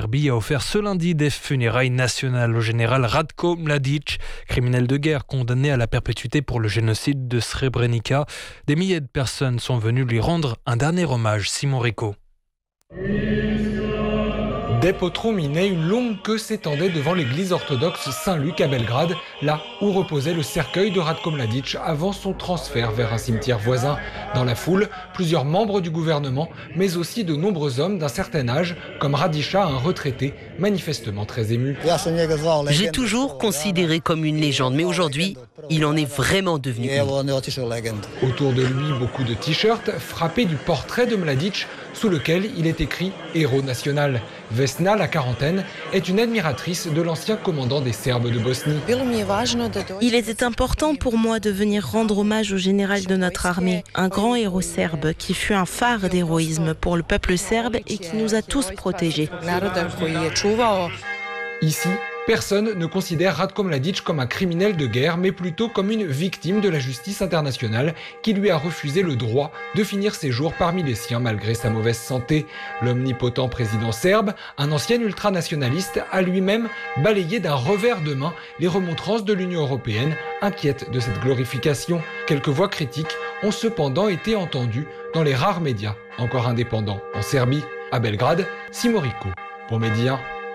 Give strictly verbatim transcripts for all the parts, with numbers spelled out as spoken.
Serbie a offert ce lundi des funérailles nationales au général Ratko Mladic, criminel de guerre condamné à la perpétuité pour le génocide de Srebrenica. Des milliers de personnes sont venues lui rendre un dernier hommage. Simon Rico. Des potrons minaient, une longue queue s'étendait devant l'église orthodoxe Saint-Luc à Belgrade, là où reposait le cercueil de Ratko Mladic avant son transfert vers un cimetière voisin. Dans la foule, plusieurs membres du gouvernement, mais aussi de nombreux hommes d'un certain âge, comme Radiša, un retraité, manifestement très ému. J'ai toujours considéré comme une légende, mais aujourd'hui, il en est vraiment devenu une. Autour de lui, beaucoup de t-shirts frappés du portrait de Mladic, sous lequel il est écrit « Héros national ». Vesna, la quarantaine, est une admiratrice de l'ancien commandant des Serbes de Bosnie. Il était important pour moi de venir rendre hommage au général de notre armée, un grand héros serbe qui fut un phare d'héroïsme pour le peuple serbe et qui nous a tous protégés. Ici, personne ne considère Ratko Mladic comme un criminel de guerre, mais plutôt comme une victime de la justice internationale qui lui a refusé le droit de finir ses jours parmi les siens malgré sa mauvaise santé. L'omnipotent président serbe, un ancien ultranationaliste, a lui-même balayé d'un revers de main les remontrances de l'Union européenne, inquiète de cette glorification. Quelques voix critiques ont cependant été entendues dans les rares médias encore indépendants en Serbie. À Belgrade, Simon Rico pour Média.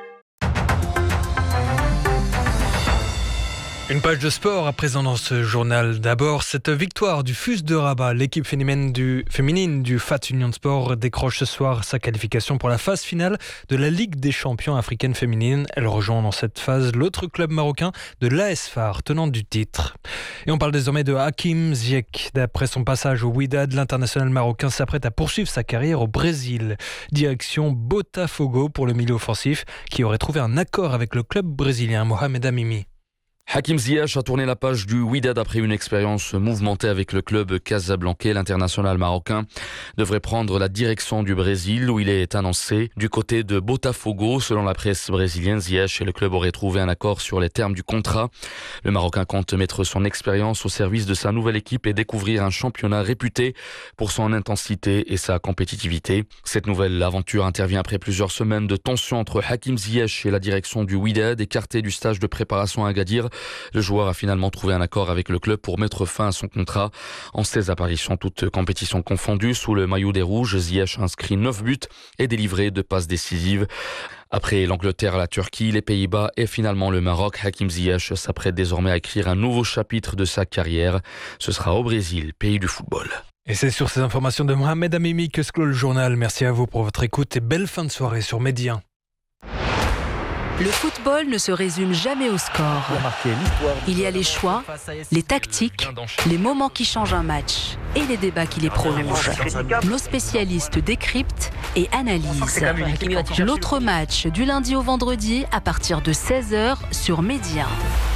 Une page de sport à présent dans ce journal. D'abord, cette victoire du F U S de Rabat. L'équipe féminine du, féminine du F A T Union Sport décroche ce soir sa qualification pour la phase finale de la Ligue des champions africaine féminine. Elle rejoint dans cette phase l'autre club marocain de l'A S Far, tenante du titre. Et on parle désormais de Hakim Ziyech. D'après son passage au Wydad, l'international marocain s'apprête à poursuivre sa carrière au Brésil. Direction Botafogo pour le milieu offensif qui aurait trouvé un accord avec le club brésilien. Mohamed Amimi. Hakim Ziyech a tourné la page du Wydad après une expérience mouvementée avec le club casablancais. L'international marocain devrait prendre la direction du Brésil où il est annoncé du côté de Botafogo. Selon la presse brésilienne, Ziyech et le club auraient trouvé un accord sur les termes du contrat. Le Marocain compte mettre son expérience au service de sa nouvelle équipe et découvrir un championnat réputé pour son intensité et sa compétitivité. Cette nouvelle aventure intervient après plusieurs semaines de tension entre Hakim Ziyech et la direction du Wydad. Écarté du stage de préparation à Agadir, le joueur a finalement trouvé un accord avec le club pour mettre fin à son contrat. En seize apparitions, toutes compétitions confondues, sous le maillot des Rouges, Ziyech inscrit neuf buts et délivré deux passes décisives. Après l'Angleterre, la Turquie, les Pays-Bas et finalement le Maroc, Hakim Ziyech s'apprête désormais à écrire un nouveau chapitre de sa carrière. Ce sera au Brésil, pays du football. Et c'est sur ces informations de Mohamed Amimi que se clôt le journal. Merci à vous pour votre écoute et belle fin de soirée sur Média. Le football ne se résume jamais au score. Il y a les choix, les tactiques, les moments qui changent un match et les débats qui les prolongent. Nos spécialistes décryptent et analysent. L'autre match du lundi au vendredi à partir de seize heures sur Média.